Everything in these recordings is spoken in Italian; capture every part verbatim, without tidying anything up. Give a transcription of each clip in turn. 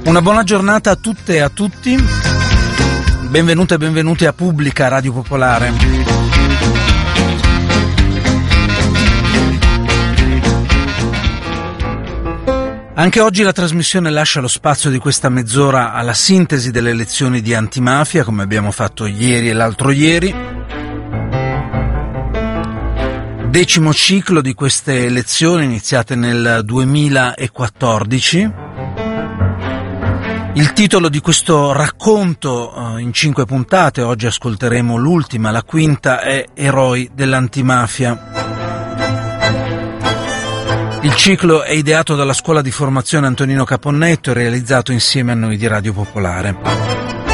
Una buona giornata a tutte e a tutti, benvenute e benvenuti a Pubblica Radio Popolare. Anche oggi la trasmissione lascia lo spazio di questa mezz'ora alla sintesi delle elezioni di antimafia, come abbiamo fatto ieri e l'altro ieri. Decimo ciclo di queste elezioni iniziate nel duemilaquattordici. Il titolo di questo racconto in cinque puntate, oggi ascolteremo l'ultima, la quinta, è Eroi dell'antimafia. Il ciclo è ideato dalla Scuola di Formazione Antonino Caponnetto e realizzato insieme a noi di Radio Popolare.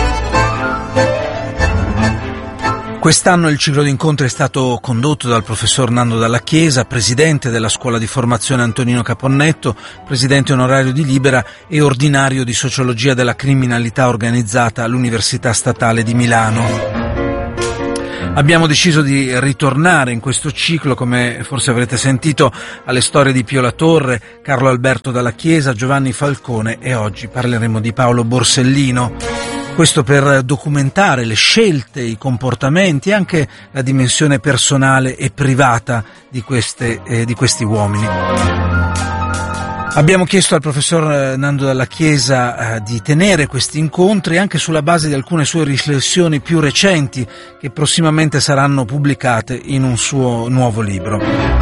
Quest'anno il ciclo di incontri è stato condotto dal professor Nando Dalla Chiesa, presidente della Scuola di Formazione Antonino Caponnetto, presidente onorario di Libera e ordinario di Sociologia della Criminalità Organizzata all'Università Statale di Milano. Abbiamo deciso di ritornare in questo ciclo, come forse avrete sentito, alle storie di Pio La Torre, Carlo Alberto Dalla Chiesa, Giovanni Falcone e oggi parleremo di Paolo Borsellino. Questo per documentare le scelte, i comportamenti e anche la dimensione personale e privata di, queste, eh, di questi uomini. Abbiamo chiesto al professor Nando Dalla Chiesa eh, di tenere questi incontri anche sulla base di alcune sue riflessioni più recenti che prossimamente saranno pubblicate in un suo nuovo libro.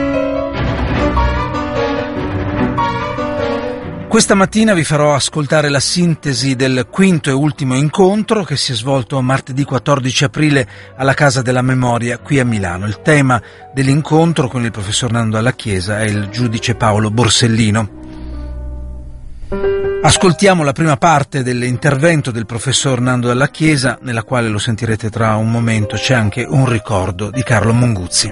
Questa mattina vi farò ascoltare la sintesi del quinto e ultimo incontro che si è svolto martedì quattordici aprile alla Casa della Memoria qui a Milano. Il tema dell'incontro con il professor Nando Dalla Chiesa è il giudice Paolo Borsellino. Ascoltiamo la prima parte dell'intervento del professor Nando Dalla Chiesa, nella quale lo sentirete tra un momento. C'è anche un ricordo di Carlo Monguzzi.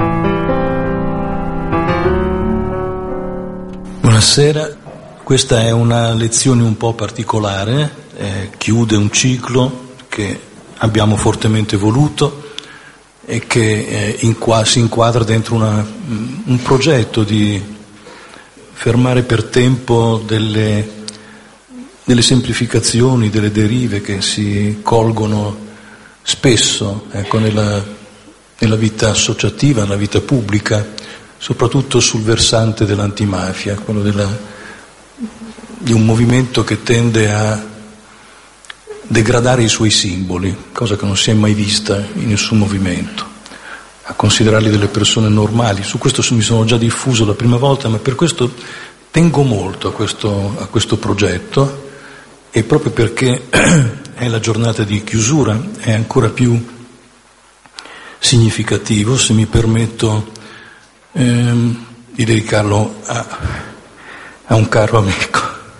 Buonasera. Questa è una lezione un po' particolare, eh, chiude un ciclo che abbiamo fortemente voluto e che eh, inqua- si inquadra dentro una, un progetto di fermare per tempo delle, delle semplificazioni, delle derive che si colgono spesso ecco, nella, nella vita associativa, nella vita pubblica, soprattutto sul versante dell'antimafia, quello della di un movimento che tende a degradare i suoi simboli, cosa che non si è mai vista in nessun movimento, a considerarli delle persone normali. Su questo mi sono già diffuso la prima volta, ma per questo tengo molto a questo, a questo progetto, e proprio perché è la giornata di chiusura è ancora più significativo, se mi permetto, ehm, di dedicarlo a, a un caro amico,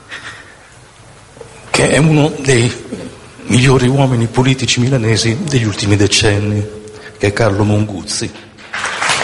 che è uno dei migliori uomini politici milanesi degli ultimi decenni, che è Carlo Monguzzi.